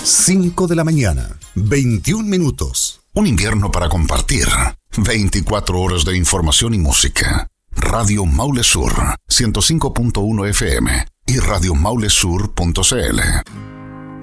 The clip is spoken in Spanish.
5 de la mañana, 21 minutos. Un invierno para compartir. 24 horas de información y música. Radio Maule Sur, 105.1 FM y radiomaulesur.cl.